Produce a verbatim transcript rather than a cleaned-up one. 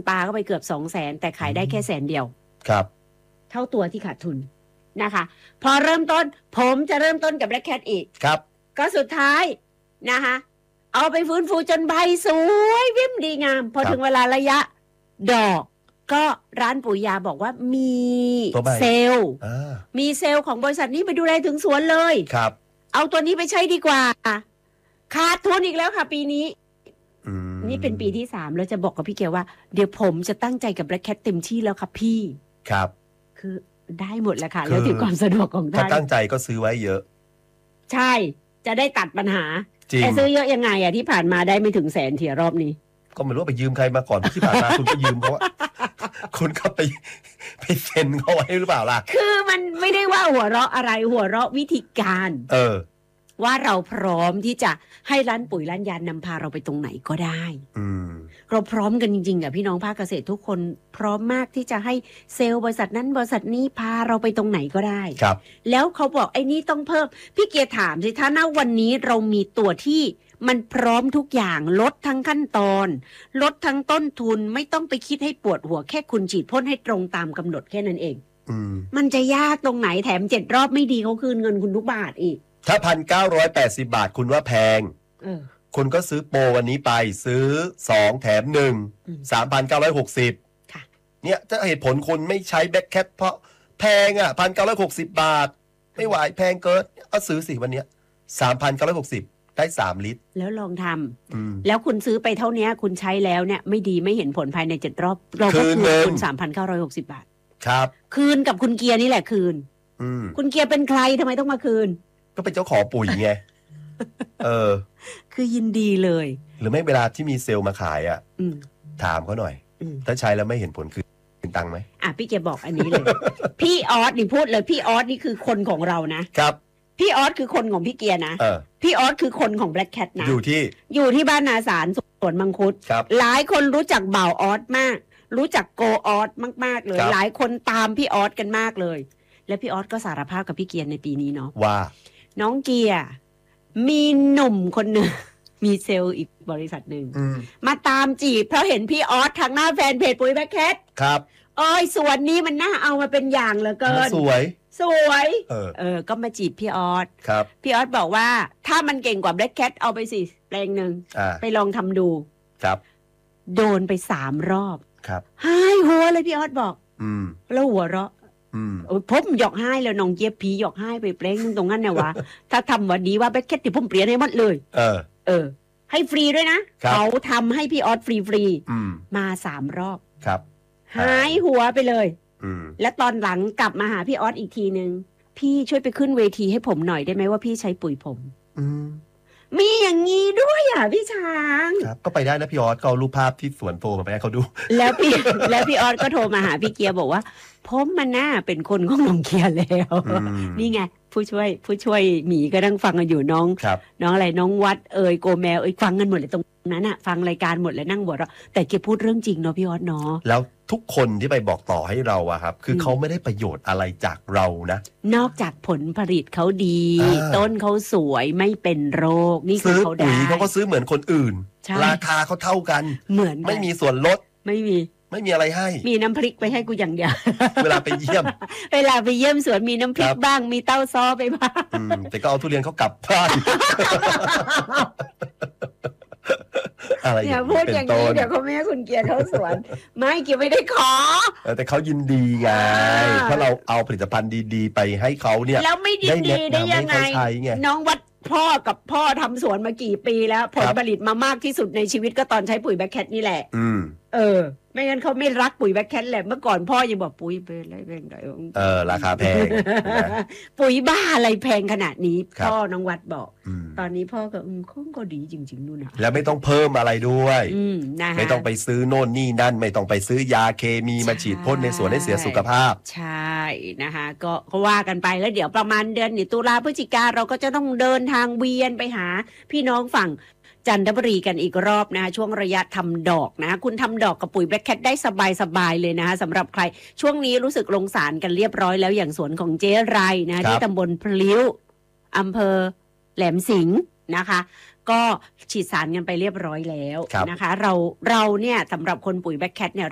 ปาเข้าไปเกือบสองแสนแต่ขายได้แค่แสนเดียวครับเท่าตัวที่ขาดทุนนะคะพอเริ่มต้นผมจะเริ่มต้นกับ Black Cat อีกครับก็สุดท้ายนะคะเอาไปฟื้นฟูจนใบสวยวิ่มดีงามพอถึงเวลาระยะดอกก็ร้านปุ๋ยยาบอกว่ามีเซลล์มีเซลล์ของบริษัทนี้ไปดูแลถึงสวนเลยครับเอาตัวนี้ไปใช้ดีกว่าขาดทุนอีกแล้วค่ะปีนี้นี่เป็นปีที่สามแล้วจะบอกกับพี่เกียวว่าเดี๋ยวผมจะตั้งใจกับ Black Cat เต็มที่แล้วครับพี่ครับคือได้หมดแล้วค่ะแล้วถึงความสะดวกของท่านถ้าตั้งใจก็ซื้อไว้เยอะใช่จะได้ตัดปัญหาแต่ซื้อเยอะยังไงอะที่ผ่านมาได้ไม่ถึงแสนเทียรอบนี้ก็ไม่รู้ว่าไปยืมใครมาก่อนที่ผ่านมา คุณก็ยืมเพราะว่าคุณก็ไปไปเซ็นเขาไว้หรือเปล่าล่ะคือมันไม่ได้ว่าหัวเราะอะไรหัวเราะวิธีการเออว่าเราพร้อมที่จะให้ร้านปุ๋ยร้านยานำพาเราไปตรงไหนก็ได้อืมเราพร้อมกันจริงๆกับพี่น้องภาคเกษตรทุกคนพร้อมมากที่จะให้เซลล์บริษัทนั้นบริษัทนี้พาเราไปตรงไหนก็ได้ครับแล้วเขาบอกไอ้นี่ต้องเพิ่มพี่เกียร์ถามสิถ้าณวันนี้เรามีตัวที่มันพร้อมทุกอย่างลดทั้งขั้นตอนลดทั้งต้นทุนไม่ต้องไปคิดให้ปวดหัวแค่คุณฉีดพ่นให้ตรงตามกำหนดแค่นั้นเองอืมมันจะยากตรงไหนแถมเจ็ดรอบไม่ดีเขาคืนเงินคุณทุกบาทอีกถ้า หนึ่งพันเก้าร้อยแปดสิบ บาทคุณว่าแพงเออคุณก็ซื้อโปรวันนี้ไปซื้อสองแถมหนึ่ง สามพันเก้าร้อยหกสิบค่ะเนี่ยถ้าเหตุผลคนไม่ใช้แบ็คแคทเพราะแพงอ่ะ หนึ่งพันเก้าร้อยหกสิบ บาทไม่ไหวแพงเกินก็ซื้อสิวันเนี้ย สามพันเก้าร้อยหกสิบ ได้สามลิตรแล้วลองทำแล้วคุณซื้อไปเท่านี้คุณใช้แล้วเนี่ยไม่ดีไม่เห็นผลภายในเจ็ดรอบเราก็คืนคุณ สามพันเก้าร้อยหกสิบ บาทครับคืนกับคุณเกียร์นี่แหละคืนคุณเกียร์เป็นใครทำไมต้องมาคืนก็เป็นเจ้าของปุ๋ยไง เออคือยินดีเลยหรือไม่เวลาที่มีเซลล์มาขายอ่ะถามเขาหน่อยถ้าใช้แล้วไม่เห็นผลคืนตังค์ไหมอ่ะพี่เกียร์บอกอันนี้เลย พี่ออสนี่พูดเลยพี่ออสนี่คือคนของเรานะครับพี่ออสคือคนของพี่เกียร์นะพี่ออสคือคนของ Black Cat นะอยู่ที่อยู่ที่บ้านนาสารสวนมังคุดหลายคนรู้จักบ่าวออสมากรู้จักโกออสมากๆเลยหลายคนตามพี่ออสกันมากเลยและพี่ออสก็สารภาพกับพี่เกียร์ในปีนี้เนาะว่าน้องเกียร์มีหนุ่มคนหนึ่งมีเซลล์อีกบริษัทหนึ่งมาตามจีบเพราะเห็นพี่ออสทางหน้าแฟนเพจปุ๋ย Black Cat ครับเอ้ยส่วนนี้มันน่าเอามาเป็นอย่างเหลือเกินสวยสวยเออเออก็มาจีบพี่ออสครับพี่ออสบอกว่าถ้ามันเก่งกว่า Black Cat เอาไปสิแปลงหนึ่งไปลองทำดูครับโดนไปสามรอบครับหายหัวเลยพี่ออสบอกอืมแล้วหัวเราะผมหยอกให้แล้วน้องเจี๊ยบผีหยอกให้ไปเปล่งตรงนั้นนะวะถ้าทำวันนี้ว่าแบ็คแคทที่ผมเปลี่ยนให้หมดเลยเออเออให้ฟรีด้วยนะเขาทำให้พี่ออสฟรีฟรีมาสามรอบครับหายหัวไปเลยและตอนหลังกลับมาหาพี่ออสอีกทีนึงพี่ช่วยไปขึ้นเวทีให้ผมหน่อยได้ไหมว่าพี่ใช้ปุ๋ยผมมีอย่างงี้ด้วยอ่ะพี่ช้างครับก็ไปได้นะพี่ออสก็เอารูปภาพที่สวนโทรมาไปให้เขาดูแล้วพี่แล้วพี่ออสก็โทรมาหาพี่เกียร์บอกว่าผมมันน่าเป็นคนของน้องเกียร์แล้วนี่ไงผู้ช่วยผู้ช่วยหมีก็นั่งฟังกันอยู่น้องน้องอะไรน้องวัดเอ่ยโกแมวเอ่ยฟังกันหมดเลยตรงนั้นอ่ะฟังรายการหมดเลยนั่งหัวเราะแต่เกียร์พูดเรื่องจริงเนาะพี่ออสเนาะแล้วทุกคนที่ไปบอกต่อให้เราอะครับคือเขาไม่ได้ประโยชน์อะไรจากเรานะนอกจากผลผลิตเขาดีต้นเขาสวยไม่เป็นโรคนี่คือเขาได้ซื้อปุ๋ยเขาก็ซื้อเหมือนคนอื่นราคาเขาเท่ากันเหมือนไม่มีส่วนลดไม่มีไม่มีอะไรให้มีน้ำพริกไปให้กูอย่างเดียวเวลาไปเยี่ยมเวลาไปเยี่ยมสวนมีน้ำพริกบ้างมีเต้าซ้อไปบ้างแต่ก็เอาทุเรียนเขากลับบ้านอะไรอย่าพูดอย่างนี้เดี๋ยวเขาไม่ให้คุณเกียร์เข้าสวนไม่เกียร์ไม่ได้ขอแต่เขายินดีไงเพราะเราเอาผลิตภัณฑ์ดีๆไปให้เขาเนี่ยแล้วไม่ดีได้ยังไงน้องวัดพ่อกับพ่อทำสวนมากี่ปีแล้วผลผลิตมามากที่สุดในชีวิตก็ตอนใช้ปุ๋ยแบ็คแคทนี่แหละเออไม่งั้นเขาไม่รักปุ๋ยแบ็คแคทแหละเมื่อก่อนพ่อยังบอกปุ๋ยเป็นอะไรแพงไหนเออราคาแพงปุ๋ยบ้าอะไรแพงขนาดนี้พ่อน้องวัดบอกตอนนี้พ่อก็อืมคงก็ดีจริงๆนู่นนะแล้วไม่ต้องเพิ่มอะไรด้วยไม่ต้องไปซื้อโน่นนี่นั่นไม่ต้องไปซื้อยาเคมีมาฉีดพ่นในสวนให้เสียสุขภาพใช่นะคะก็ก็ว่ากันไปแล้วเดี๋ยวประมาณเดือนตุลาพฤศจิกาเราก็จะต้องเดินทางเวียนไปหาพี่น้องฝั่งจันทบุรีกันอีกรอบนะคะช่วงระยะทำดอกนะคุณทำดอกกับปุ๋ยแบล็คแคทได้สบายๆเลยนะคะสำหรับใครช่วงนี้รู้สึกลงสารกันเรียบร้อยแล้วอย่างสวนของเจ๊ไรนะที่ตำบลพลิ้วอำเภอแหลมสิงห์นะคะก็ฉีดสารกันไปเรียบร้อยแล้วนะคะเราเราเนี่ยสำหรับคนปุ๋ยแบล็คแคทเนี่ย